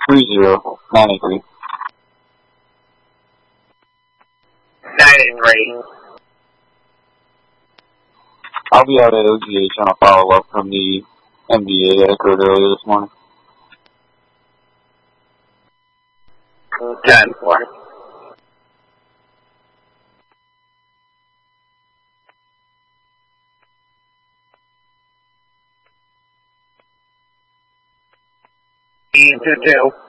983. 983. I'll be out at OGH on a follow-up from the MVA that occurred earlier this morning. 10-4. E22.